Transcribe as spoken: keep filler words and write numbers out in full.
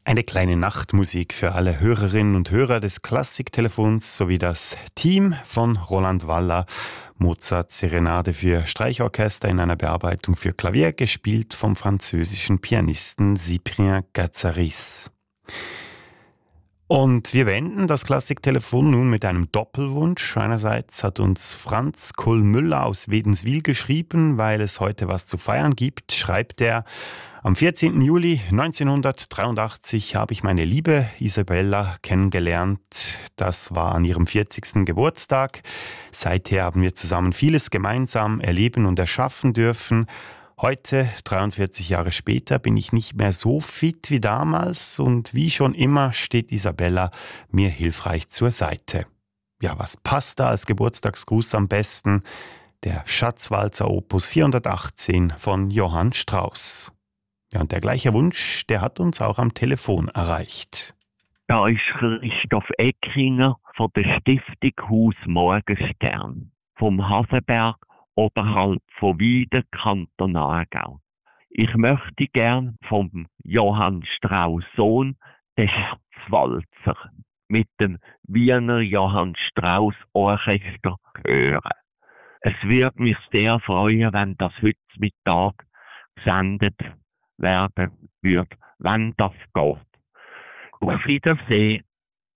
Eine kleine Nachtmusik für alle Hörerinnen und Hörer des Klassiktelefons sowie das Team von Roland Waller. Mozart Serenade für Streichorchester in einer Bearbeitung für Klavier, gespielt vom französischen Pianisten Cyprien Katsaris. Und wir beenden das Klassiktelefon nun mit einem Doppelwunsch. Einerseits hat uns Franz Kohl-Müller aus Wädenswil geschrieben, weil es heute was zu feiern gibt, schreibt er: Am vierzehnten Juli neunzehnhundertdreiundachtzig habe ich meine liebe Isabella kennengelernt. Das war an ihrem vierzigsten Geburtstag. Seither haben wir zusammen vieles gemeinsam erleben und erschaffen dürfen. Heute, dreiundvierzig Jahre später, bin ich nicht mehr so fit wie damals und wie schon immer steht Isabella mir hilfreich zur Seite. Ja, was passt da als Geburtstagsgruß am besten? Der Schatzwalzer Opus vierhundertachtzehn von Johann Strauss. Ja, und der gleiche Wunsch, der hat uns auch am Telefon erreicht. Da ist Christoph Eckinger von der Stiftung Haus Morgenstern, vom Hasenberg oberhalb von Wieden, Kanton Aargau. Ich möchte gern vom Johann Strauss Sohn, den Schatzwalzer, mit dem Wiener Johann Strauss Orchester hören. Es würde mich sehr freuen, wenn das heute Mittag gesendet werden würde, wenn das geht. Auf Wiedersehen.